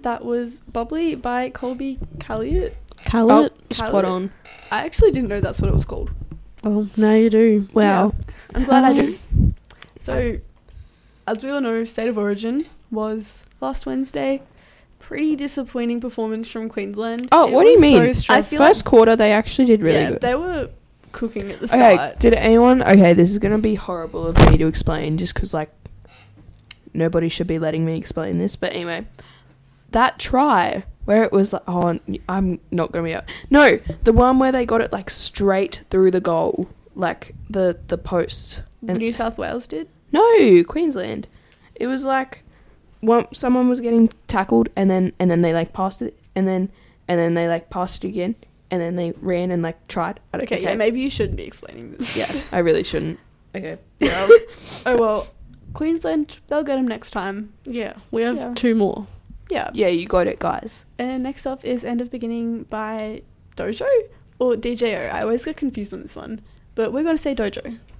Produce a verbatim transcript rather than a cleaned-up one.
that was Bubbly by Colby Calliot. Calliot? Oh, spot on. I actually didn't know that's what it was called. Oh, now you do. Wow. Yeah, I'm glad I do. So, as we all know, State of Origin was last Wednesday. Pretty disappointing performance from Queensland. Oh, It what do you was mean? So I feel First like, quarter, they actually did really yeah, good. they were cooking at the Okay, start. did anyone... Okay, this is going to be horrible of me to explain just because, like, nobody should be letting me explain this. But anyway, that try where it was like... Oh, I'm not going to be... Out. No, the one where they got it, like, straight through the goal. Like, the, the post. And New South Wales did? No, Queensland. It was like... One, someone was getting tackled and then and then they like passed it and then and then they like passed it again and then they ran and like tried. I don't, Okay, okay, yeah, maybe you shouldn't be explaining this. Yeah, I really shouldn't. Okay. Yeah. Oh well, Queensland, they'll get them next time. Yeah, we have Yeah. two more. Yeah. Yeah, you got it, guys. And next up is End of Beginning by Dojo or D J O. I always get confused on this one, but we're going to say Dojo.